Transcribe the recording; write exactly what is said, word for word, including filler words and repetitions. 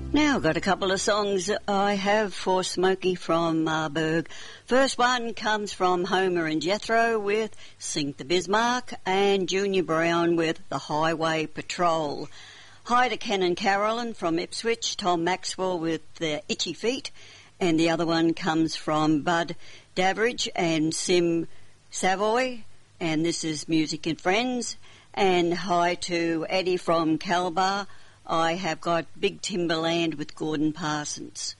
Now, got a couple of songs I have for Smokey from Marburg. First one comes from Homer and Jethro with Sink the Bismarck, and Junior Brown with The Highway Patrol. Hi to Ken and Carolyn from Ipswich, Tom Maxwell with The Itchy Feet, and the other one comes from Bud Daveridge and Sim Savoy, and this is Music and Friends. And hi to Eddie from Calbar. I have got Big Timberland with Gordon Parsons.